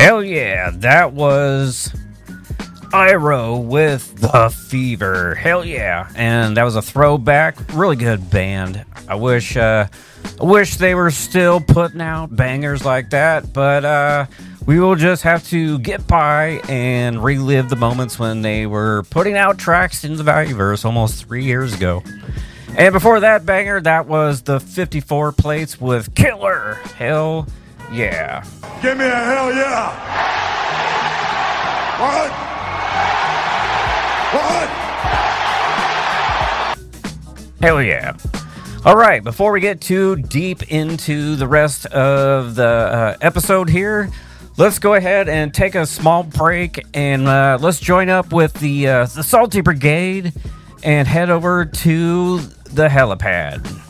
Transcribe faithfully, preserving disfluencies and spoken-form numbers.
Hell yeah, that was Iro with The Fever. Hell yeah. And that was a throwback. Really good band. I wish uh, I wish they were still putting out bangers like that, but uh, we will just have to get by and relive the moments when they were putting out tracks in the Valueverse almost three years ago. And before that banger, that was the fifty-four Plates with Killer. Hell yeah. Give me a hell yeah. What? What? Hell yeah. All right, before we get too deep into the rest of the uh, episode here, let's go ahead and take a small break and uh, let's join up with the, uh, the Salty Brigade and head over to the helipad.